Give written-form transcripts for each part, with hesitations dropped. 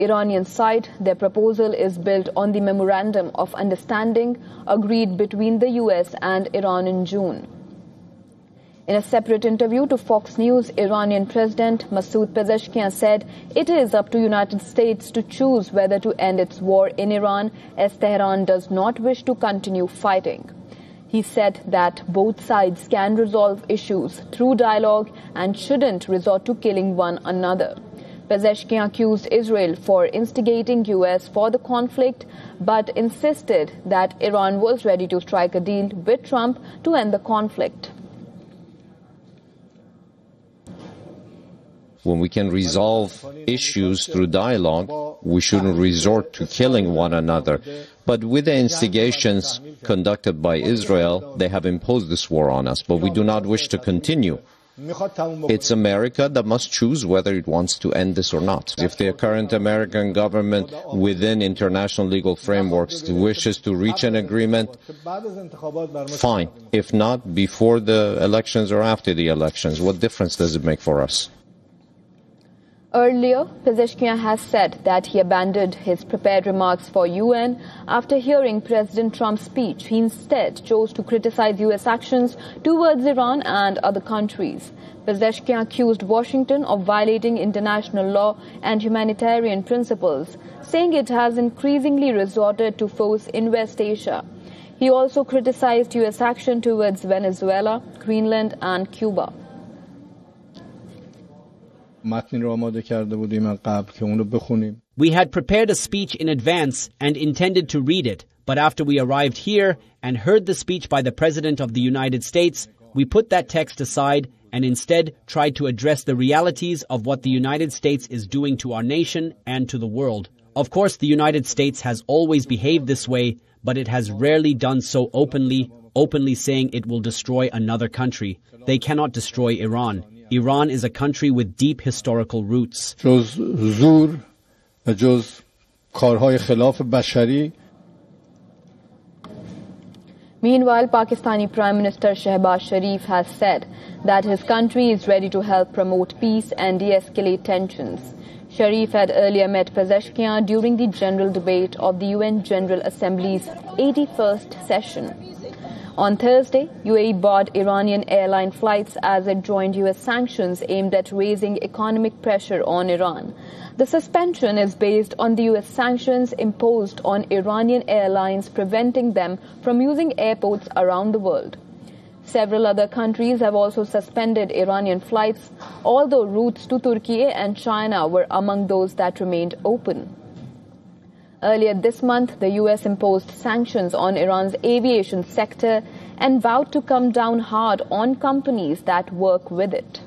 Iranian side, their proposal is built on the Memorandum of Understanding agreed between the US and Iran in June. In a separate interview to Fox News, Iranian President Masoud Pezeshkian said it is up to the United States to choose whether to end its war in Iran, as Tehran does not wish to continue fighting. He said that both sides can resolve issues through dialogue and shouldn't resort to killing one another. Pezeshkian accused Israel for instigating US for the conflict, but insisted that Iran was ready to strike a deal with Trump to end the conflict. When we can resolve issues through dialogue, we shouldn't resort to killing one another. But with the instigations conducted by Israel, they have imposed this war on us, but we do not wish to continue. It's America that must choose whether it wants to end this or not. If the current American government, within international legal frameworks, wishes to reach an agreement, fine. If not, before the elections or after the elections, what difference does it make for us? Earlier, Pezeshkian has said that he abandoned his prepared remarks for UN after hearing President Trump's speech. He instead chose to criticize US actions towards Iran and other countries. Pezeshkian accused Washington of violating international law and humanitarian principles, saying it has increasingly resorted to force in West Asia. He also criticized US action towards Venezuela, Greenland and Cuba. We had prepared a speech in advance and intended to read it, but after we arrived here and heard the speech by the President of the United States, we put that text aside and instead tried to address the realities of what the United States is doing to our nation and to the world. Of course, the United States has always behaved this way, but it has rarely done so openly saying it will destroy another country. They cannot destroy Iran. Iran is a country with deep historical roots. Meanwhile, Pakistani Prime Minister Shehbaz Sharif has said that his country is ready to help promote peace and de-escalate tensions. Sharif had earlier met Pezeshkian during the general debate of the UN General Assembly's 81st session. On Thursday, UAE barred Iranian airline flights as it joined US sanctions aimed at raising economic pressure on Iran. The suspension is based on the US sanctions imposed on Iranian airlines, preventing them from using airports around the world. Several other countries have also suspended Iranian flights, although routes to Turkey and China were among those that remained open. Earlier this month, the US imposed sanctions on Iran's aviation sector and vowed to come down hard on companies that work with it.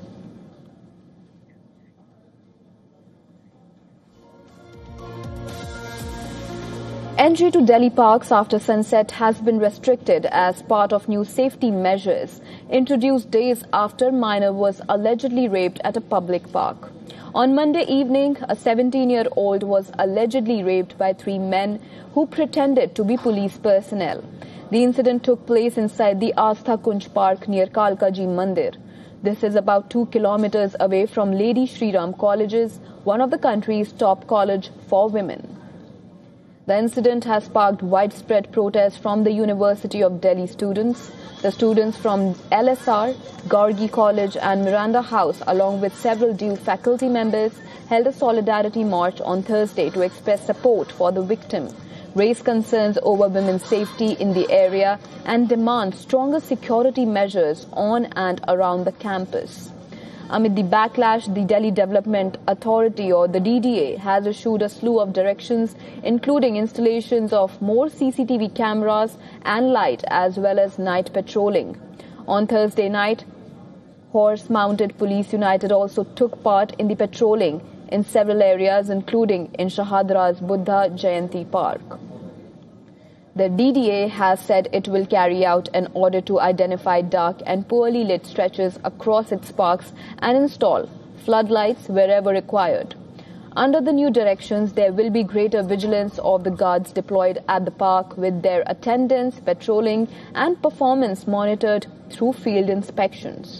Entry to Delhi parks after sunset has been restricted as part of new safety measures introduced days after minor was allegedly raped at a public park. On Monday evening, a 17-year-old was allegedly raped by 3 men who pretended to be police personnel. The incident took place inside the Astha Kunj Park near Kalkaji Mandir. This is about 2 kilometers away from Lady Shri Ram Colleges, one of the country's top college for women. The incident has sparked widespread protests from the University of Delhi students. The students from LSR, Gargi College and Miranda House, along with several DU faculty members, held a solidarity march on Thursday to express support for the victim, raise concerns over women's safety in the area, and demand stronger security measures on and around the campus. Amid the backlash, the Delhi Development Authority, or the DDA, has issued a slew of directions, including installations of more CCTV cameras and light, as well as night patrolling. On Thursday night, Horse-Mounted Police United also took part in the patrolling in several areas, including in Shahadra's Buddha Jayanti Park. The DDA has said it will carry out an order to identify dark and poorly lit stretches across its parks and install floodlights wherever required. Under the new directions, there will be greater vigilance of the guards deployed at the park, with their attendance, patrolling and performance monitored through field inspections.